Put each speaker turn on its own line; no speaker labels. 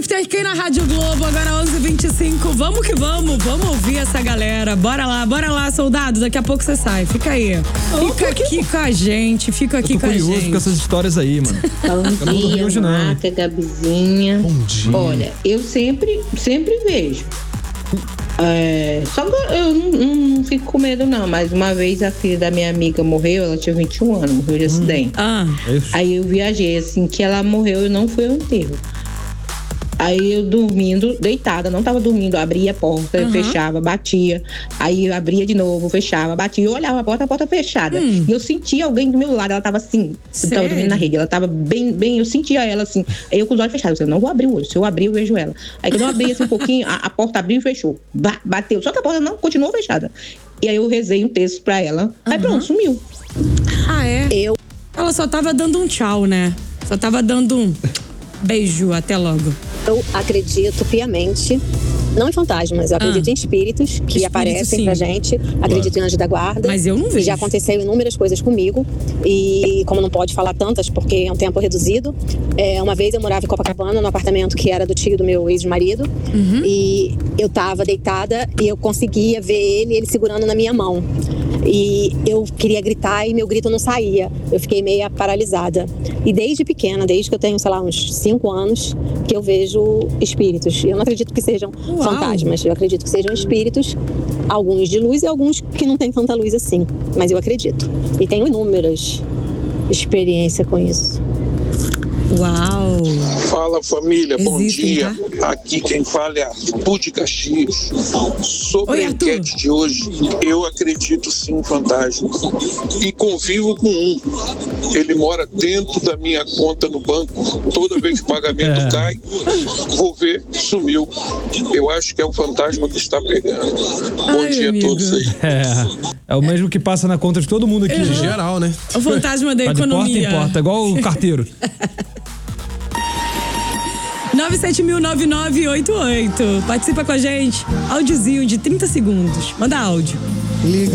Fiquei na Rádio Globo, agora 11h25. Vamos que vamos ouvir essa galera. Bora lá, soldado. Daqui a pouco você sai. Fica aí. Fica aqui com a gente. Fica aqui com a gente.
Eu tô curioso com essas histórias aí, mano.
Bom dia, Marca, Gabizinha.
Bom dia.
Olha, eu sempre vejo. Só que eu não fico com medo, não. Mas uma vez a filha da minha amiga morreu, ela tinha 21 anos, morreu de acidente. Aí eu viajei, assim, que ela morreu e não foi ao enterro. Aí eu dormindo, deitada, não tava dormindo, abria a porta, fechava, batia. Aí eu abria de novo, fechava, batia. Eu olhava a porta fechada. E eu sentia alguém do meu lado, ela tava assim, eu tava dormindo na rede, ela tava bem, eu sentia ela assim. Aí eu com os olhos fechados, eu não vou abrir o olho, se eu abrir eu vejo ela. Aí quando eu abri assim um pouquinho, a porta abriu e fechou. Bateu, só que a porta não continuou fechada. E aí eu rezei um texto pra ela, aí pronto, sumiu.
Ela só tava dando um tchau, né? Só tava dando um beijo, até logo.
Eu acredito piamente, não em fantasmas, eu acredito em espíritos que aparecem pra gente. Acredito em anjo da guarda.
Mas eu não vejo.
Já aconteceu inúmeras coisas comigo. E como não pode falar tantas, porque é um tempo reduzido. Uma vez eu morava em Copacabana, num apartamento que era do tio do meu ex-marido. E eu tava deitada e eu conseguia ver ele segurando na minha mão. E eu queria gritar e meu grito não saía. Eu fiquei meio paralisada. E desde pequena, desde que eu tenho, sei lá, uns 5 anos, que eu vejo espíritos. Eu não acredito que sejam fantasmas. Eu acredito que sejam espíritos, alguns de luz e alguns que não têm tanta luz assim. Mas eu acredito. E tenho inúmeras experiências com isso.
Uau!
Fala, família, bom dia. Aqui quem fala é Arthur de Caxias. Sobre a enquete de hoje, eu acredito sim em fantasmas. E convivo com um. Ele mora dentro da minha conta no banco. Toda vez que o pagamento cai, vou ver, sumiu. Eu acho que é o fantasma que está pegando. Bom dia a todos aí.
É o mesmo que passa na conta de todo mundo aqui.
De geral, né?
O fantasma da economia.
De porta em porta, igual o carteiro.
970009988. Participa com a gente. Áudiozinho de 30 segundos. Manda áudio.